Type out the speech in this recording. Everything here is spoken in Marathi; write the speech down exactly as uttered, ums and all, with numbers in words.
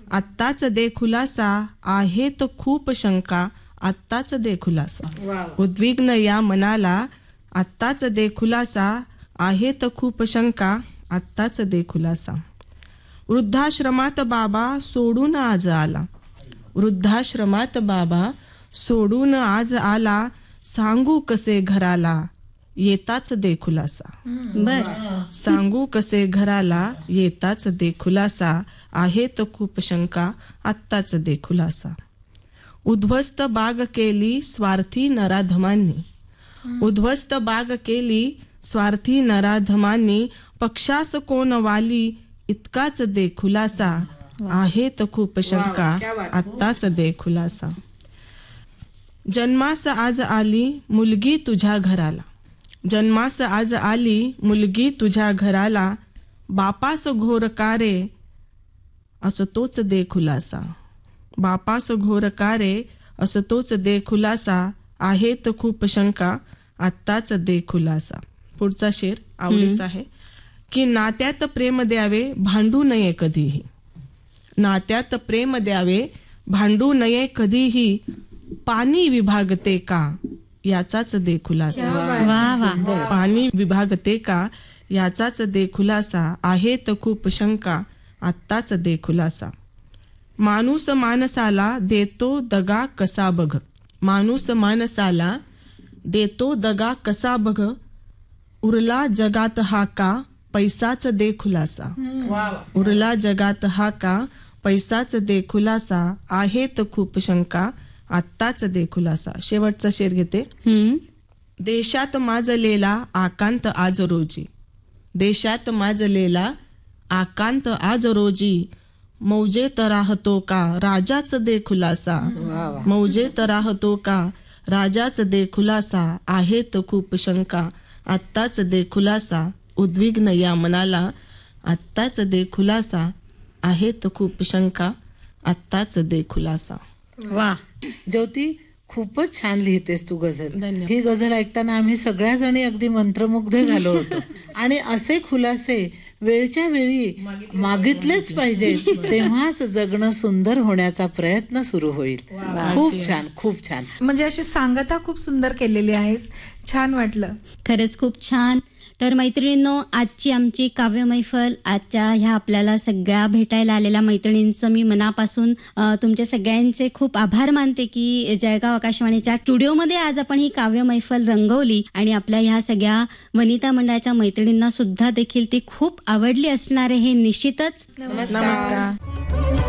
आत्ताच दे खुलासा, आहेत खूप शंका आत्ताच दे खुलासा. उद्विग्न या मनाला आत्ताच दे खुलासा, आहेत खूप शंका आत्ताच दे खुलासा. वृद्धाश्रमात बाबा सोडून आज आला, वृद्धाश्रमात बाबा सोडून आज आला, सांगू कसे घराला येताच दे खुलासा. बर, सांगू कसे घराला येताच दे खुलासा, आहेत खूप शंका आत्ताच दे खुलासा. उद्ध्वस्त बाग केली स्वार्थी नराधमांनी, उद्ध्वस्त बाग केली स्वार्थी नराधमांनी, पक्षास कोण वाली इतकाच दे खुलासा, आहेत खूप शंका आत्ताच दे खुलासा. जन्मास आज आली मुलगी तुझ्या घराला, जन्मास आज आली मुलगी तुझ्या घराला, बापास घोर कारे असं तोच दे खुलासा, बापास घोर कारे असं तोच दे खुलासा, आहेत खूप शंका आत्ताच दे खुलासा. पुढचा शेर आवडीचा आहे की नात्यात प्रेम द्यावे भांडू नये कधीही, नात्यात प्रेम द्यावे भांडू नये कधीही, पाणी विभागते का याचाच दे खुलासा. पाणी विभागते का याचाच दे खुलासा, आहेत खूप शंका आत्ताच दे खुलासा. माणूस माणसाला देतो दगा कसा बघ, माणूस माणसाला देतो दगा कसा बघ, उरला जगात हा का पैसाच दे खुलासा. उरला जगात हा का पैसाच दे खुलासा, आहेत खूप शंका आत्ताच दे खुलासा. शेवटचा शेर घेते. देशात माजलेला आकांत आज रोजी, देशात माजलेला आकांत आज रोजी, मौजेत राहतो का राजाच दे खुलासा. मौजेत राहतो का राजाच दे खुलासा, आहेत खूप शंका आत्ताच दे खुलासा. उद्विग्न या मनाला आत्ताच दे खुलासा, आहेत खूप शंका आत्ताच दे खुलासा. वा ज्योती, खूपच छान लिहितेस तू गझल. ही गझल ऐकताना आम्ही सगळ्या जणी अगदी मंत्रमुग्ध झालो होतो. आणि असे खुलासे वेळच्या वेळी मागितलेच पाहिजे, तेव्हाच जगणं सुंदर होण्याचा प्रयत्न सुरू होईल. खूप छान, खूप छान. म्हणजे अशी सांगता खूप सुंदर केलेली आहेस, छान वाटलं. खरंच खूप छान. तर मैत्रिणींनो, आजची आमची काव्य मैफल, आजच्या ह्या आपल्याला सगळ्या भेटायला आलेल्या मैत्रिणींचं मी मनापासून तुमच्या सगळ्यांचे खूप आभार मानते की जळगाव आकाशवाणीच्या स्टुडिओमध्ये आज आपण ही काव्य मैफल रंगवली आणि आपल्या ह्या सगळ्या वनिता मंडळाच्या मैत्रिणींना सुद्धा देखील ती खूप आवडली असणार आहे हे निश्चितच. नमस्कार.